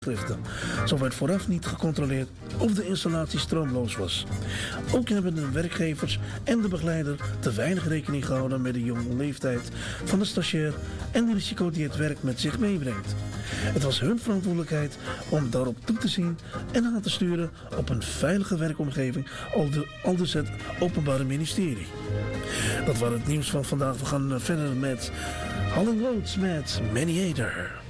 Zo werd vooraf niet gecontroleerd of de installatie stroomloos was. Ook hebben de werkgevers en de begeleider te weinig rekening gehouden met de jonge leeftijd van de stagiair en de risico die het werk met zich meebrengt. Het was hun verantwoordelijkheid om daarop toe te zien en aan te sturen op een veilige werkomgeving, aldus het Openbare Ministerie. Dat was het nieuws van vandaag. We gaan verder met Holland Roads met Maniator.